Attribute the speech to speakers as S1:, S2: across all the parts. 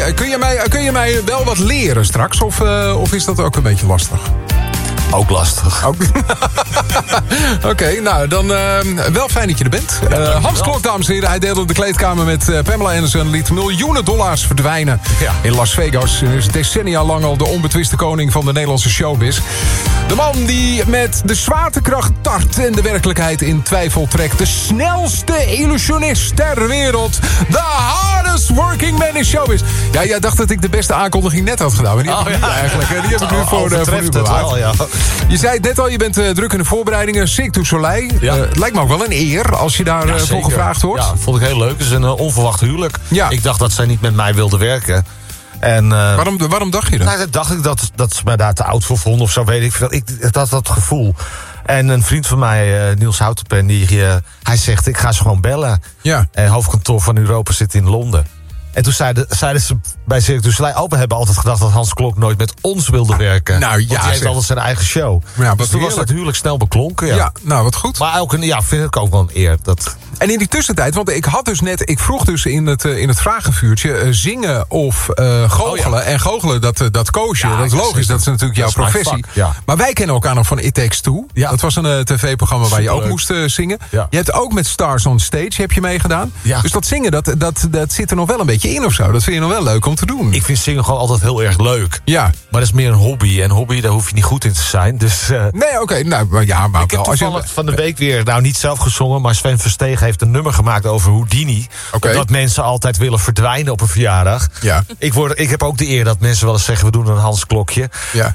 S1: kun je mij wel wat leren straks? Of is dat ook een beetje lastig?
S2: Ook lastig.
S1: Oké, nou, dan wel fijn dat je er bent. Hans Klok, dames en heren, hij deelde de kleedkamer met Pamela Anderson... liet miljoenen dollars verdwijnen in Las Vegas. Hij is decennia lang al de onbetwiste koning van de Nederlandse showbiz. De man die met de zwaartekracht tart en de werkelijkheid in twijfel trekt. De snelste illusionist ter wereld. The hardest working man in showbiz. Ja, jij dacht dat ik de beste aankondiging net had gedaan. Maar die heb ik nu eigenlijk. Die heb ik nu voor u bewaard. Je zei het net al, je bent druk in de voorbereidingen. Cirque du Soleil.
S2: Ja.
S1: Het lijkt me ook wel een eer als je daar voor gevraagd wordt.
S2: Ja, vond ik heel leuk. Het is een onverwacht huwelijk.
S1: Ja.
S2: Ik dacht dat zij niet met mij wilde werken. En,
S1: waarom dacht je dat?
S2: Nou, dat dacht ik dat ze mij daar te oud voor vonden of zo, weet ik veel. Ik had dat gevoel. En een vriend van mij, Niels Houtenpen, hij zegt, ik ga ze gewoon bellen.
S1: Ja.
S2: Hoofdkantoor van Europa zit in Londen. En toen zeiden ze bij Cirque du Soleil... we hebben altijd gedacht dat Hans Klok nooit met ons wilde werken.
S1: Nou,
S2: want hij heeft altijd zijn eigen show.
S1: Ja,
S2: dus toen was dat huwelijk snel beklonken. Ja,
S1: nou, wat goed.
S2: Maar vind ik ook wel een eer.
S1: En in die tussentijd, want ik vroeg dus in het vragenvuurtje... zingen of goochelen. En goochelen, dat koos je. Ja, dat is logisch, dat is natuurlijk jouw professie. Ja. Maar wij kennen elkaar nog van It Takes Two. Ja. Dat was een tv-programma waar je ook moest zingen. Ja. Je hebt ook met Stars on Stage heb je meegedaan. Ja. Dus dat zingen, dat zit er nog wel een beetje in of zo. Dat vind je nog wel leuk om te doen.
S2: Ik vind zingen gewoon altijd heel erg leuk. Ja. Maar dat is meer een hobby. En hobby, daar hoef je niet goed in te zijn. Dus,
S1: nee, oké. Nou, maar
S2: ik heb toevallig van de week weer, nou niet zelf gezongen... maar Sven Verstegen heeft een nummer gemaakt over Houdini. Okay. Dat mensen altijd willen verdwijnen op een verjaardag. Ja. Ik heb ook de eer dat mensen wel eens zeggen... we doen een Hans Klokje. Ja.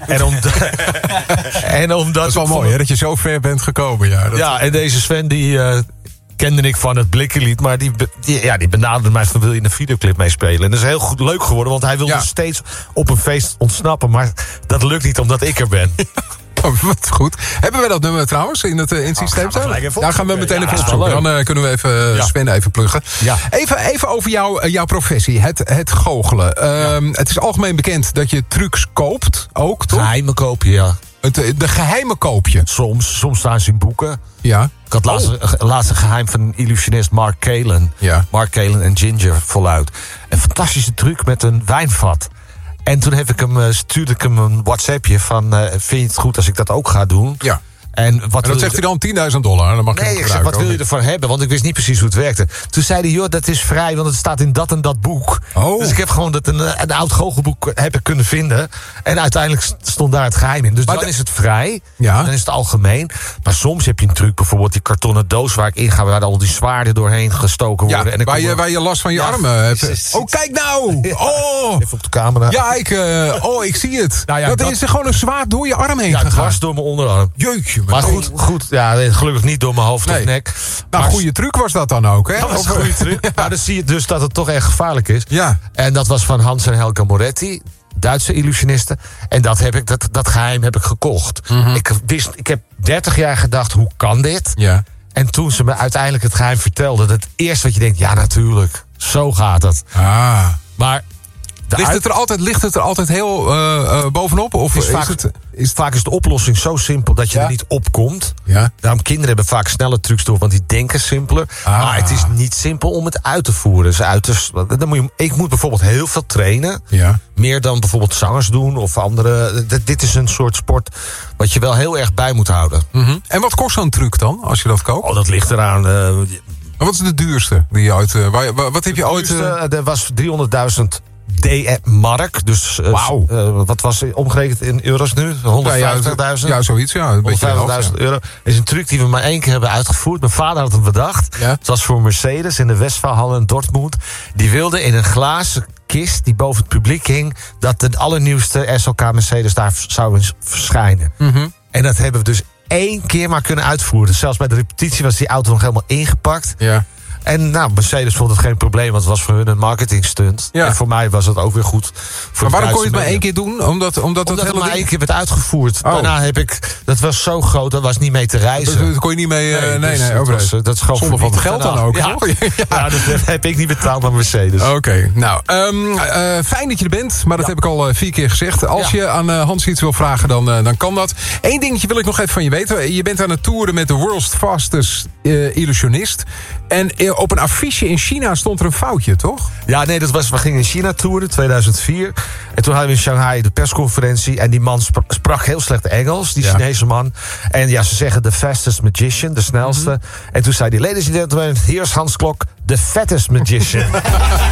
S2: Omdat
S1: dat is wel mooi, hè, dat je zo ver bent gekomen.
S2: Ja, en deze Sven die... kende ik van het Blikkenlied, maar die benaderde mij van... wil je in een videoclip meespelen? En dat is heel goed leuk geworden, want hij wilde steeds op een feest ontsnappen. Maar dat lukt niet omdat ik er ben.
S1: Oh, wat goed. Hebben we dat nummer trouwens in het systeem? Daar gaan we meteen even opzoeken. Dan kunnen we even Sven even pluggen. Ja. Even over jouw professie, het goochelen. Het is algemeen bekend dat je trucs koopt, ook, toch?
S2: Geheime koopje, ja.
S1: De geheime koopje?
S2: Soms staan ze in boeken.
S1: Ja.
S2: Ik had laatst een geheim van illusionist Mark Kalen. Ja. Mark Kalen en Ginger voluit. Een fantastische truc met een wijnvat. En toen stuurde ik hem een WhatsAppje van... vind je het goed als ik dat ook ga doen? Ja. En
S1: dat zegt hij dan $10.000. Dan mag
S2: ik zeg, wat wil je ervan hebben? Want ik wist niet precies hoe het werkte. Toen zei hij, joh, dat is vrij, want het staat in dat en dat boek. Oh. Dus ik heb gewoon een oud goochelboek heb ik kunnen vinden. En uiteindelijk stond daar het geheim in. Dus maar dan is het vrij, dan is het algemeen. Maar soms heb je een truc, bijvoorbeeld die kartonnen doos waar ik in ga... waar al die zwaarden doorheen gestoken worden. En
S1: waar je last van je armen hebt. Oh, kijk nou! Oh.
S2: Even op de camera.
S1: Ja, ik zie het. Nou dat is er gewoon een zwaard door je arm heen gegaan.
S2: Ja, dwars door mijn onderarm.
S1: Jeukje.
S2: Maar goed, ja, gelukkig niet door mijn hoofd of nek.
S1: Nou, goede truc was dat dan ook, hè?
S2: Dat was een goede truc. Ja. Maar dan zie je dus dat het toch echt gevaarlijk is.
S1: Ja.
S2: En dat was van Hans en Helga Moretti, Duitse illusionisten. En dat geheim heb ik gekocht. Mm-hmm. Ik heb 30 jaar gedacht, hoe kan dit? Ja. En toen ze me uiteindelijk het geheim vertelden... dat het eerste wat je denkt, ja, natuurlijk. Zo gaat het.
S1: Ah.
S2: Maar...
S1: Ligt het er altijd heel bovenop? Of
S2: vaak is de oplossing zo simpel dat je er niet op komt. Ja. Daarom kinderen hebben vaak snelle trucs door, want die denken simpeler. Maar het is niet simpel om het uit te voeren. Dus ik moet bijvoorbeeld heel veel trainen. Ja. Meer dan bijvoorbeeld zangers doen of andere. Dit is een soort sport wat je wel heel erg bij moet houden.
S1: Mm-hmm. En wat kost zo'n truc dan, als je dat koopt?
S2: Oh, dat ligt eraan.
S1: Wat is de duurste die je ooit... wat heb je ooit...
S2: Er was 300.000... D-mark, dus wat was omgerekend in euro's nu? 150.000?
S1: Ja, zoiets, ja. Een beetje
S2: €150. Is een truc die we maar 1 keer hebben uitgevoerd. Mijn vader had het bedacht. Ja. Het was voor Mercedes in de Westfaalhal in Dortmund. Die wilde in een glazen kist die boven het publiek hing... dat de allernieuwste SLK Mercedes daar zou verschijnen. Mm-hmm. En dat hebben we dus 1 keer maar kunnen uitvoeren. Zelfs bij de repetitie was die auto nog helemaal ingepakt. Ja. En Mercedes vond het geen probleem, want het was voor hun een marketingstunt. Ja. En voor mij was het ook weer goed.
S1: Maar waarom kon je het maar 1 keer doen? Omdat
S2: het maar 1 keer werd uitgevoerd. Oh. Daarna dat was zo groot, dat was niet mee te reizen.
S1: Dat kon je niet mee... Nee,
S2: dat is gewoon
S1: zonder van het geld dan ook.
S2: Ja. Ja, dat heb ik niet betaald aan Mercedes.
S1: Oké, nou, fijn dat je er bent. Maar dat heb ik al 4 keer gezegd. Als je aan Hans iets wil vragen, dan kan dat. 1 dingetje wil ik nog even van je weten. Je bent aan het toeren met de World's Fastest Illusionist. En op een affiche in China stond er een foutje, toch?
S2: Ja, nee, we gingen in China touren, 2004. En toen hadden we in Shanghai de persconferentie. En die man sprak heel slecht Engels, die Chinese man. En ja, ze zeggen the fastest magician, de snelste. En toen zei hij, ladies and gentlemen, here's Hans Klok, the fattest magician.